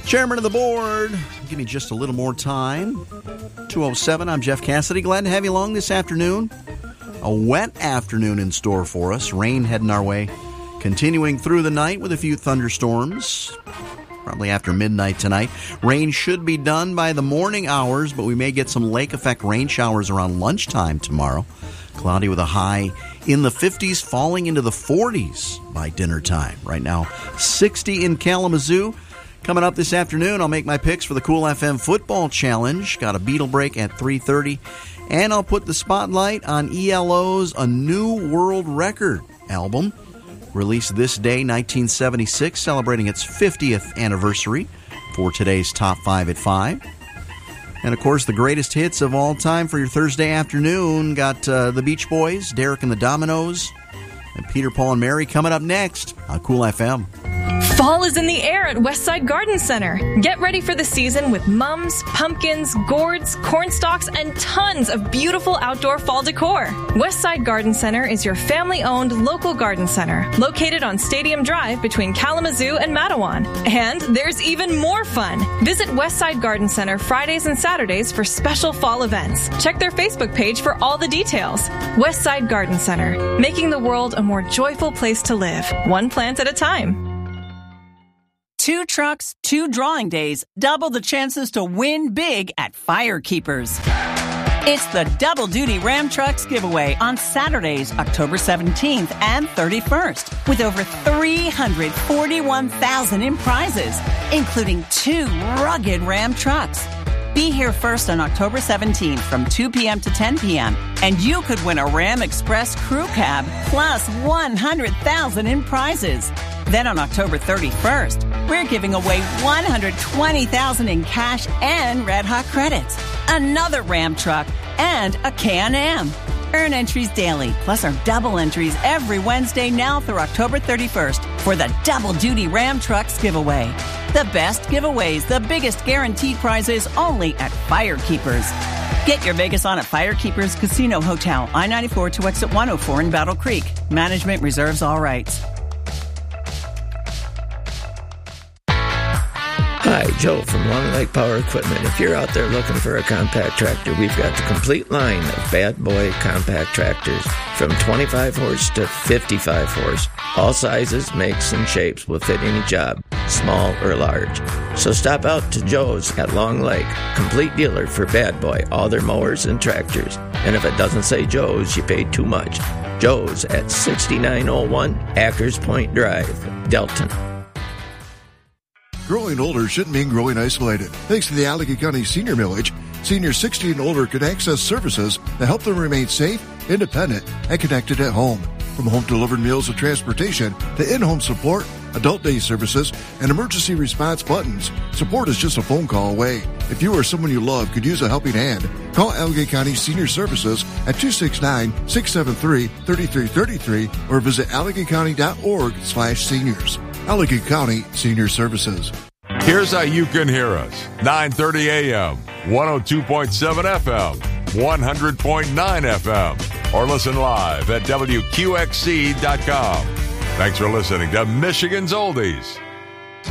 Chairman of the board, give me just a little more time. 2:07, I'm Jeff Cassidy. Glad to have you along this afternoon. A wet afternoon in store for us. Rain heading our way. Continuing through the night with a few thunderstorms. Probably after midnight tonight. Rain should be done by the morning hours, but we may get some lake effect rain showers around lunchtime tomorrow. Cloudy with a high in the 50s, falling into the 40s by dinner time. Right now, 60 in Kalamazoo. Coming up this afternoon, I'll make my picks for the Cool FM Football Challenge. Got a Beatle break at 3:30. And I'll put the spotlight on ELO's A New World Record album. Released this day, 1976, celebrating its 50th anniversary for today's Top 5 at 5. And, of course, the greatest hits of all time for your Thursday afternoon. Got the Beach Boys, Derek and the Dominoes, and Peter, Paul, and Mary coming up next on Cool FM. Fall is in the air at Westside Garden Center. Get ready for the season with mums, pumpkins, gourds, corn stalks, and tons of beautiful outdoor fall decor. Westside Garden Center is your family-owned local garden center located on Stadium Drive between Kalamazoo and Matawan. And there's even more fun. Visit Westside Garden Center Fridays and Saturdays for special fall events. Check their Facebook page for all the details. Westside Garden Center, making the world a more joyful place to live, one plant at a time. 2 trucks, 2 drawing days, double the chances to win big at Firekeepers. It's the Double Duty Ram Trucks giveaway on Saturdays, October 17th and 31st, with over $341,000 in prizes, including 2 rugged Ram trucks. Be here first on October 17th from 2 p.m. to 10 p.m., and you could win a Ram Express crew cab plus $100,000 in prizes. Then on October 31st, we're giving away $120,000 in cash and Red Hot credits, another Ram truck, and a Can-Am. Earn entries daily, plus our double entries every Wednesday now through October 31st for the Double Duty Ram Trucks giveaway. The best giveaways, the biggest guaranteed prizes, only at Firekeepers. Get your Vegas on at Firekeepers Casino Hotel, I-94 to exit 104 in Battle Creek. Management reserves all rights. Hi, Joe from Long Lake Power Equipment. If you're out there looking for a compact tractor, we've got the complete line of bad boy compact tractors from 25 horse to 55 horse. All sizes, makes, and shapes will fit any job, small or large. So stop out to Joe's at Long Lake, complete dealer for bad boy, all their mowers and tractors. And if it doesn't say Joe's, you paid too much. Joe's at 6901 Hackers Point Drive, Delton. Growing older shouldn't mean growing isolated. Thanks to the Allegheny County Senior Millage, seniors 60 and older can access services that help them remain safe, independent, and connected at home. From home-delivered meals and transportation to in-home support, adult day services, and emergency response buttons, support is just a phone call away. If you or someone you love could use a helping hand, call Allegheny County Senior Services at 269-673-3333 or visit AlleghenyCounty.org/seniors. Allegheny County Senior Services. Here's how you can hear us. 9:30 a.m., 102.7 FM, 100.9 FM, or listen live at WQXC.com. Thanks for listening to Michigan's Oldies.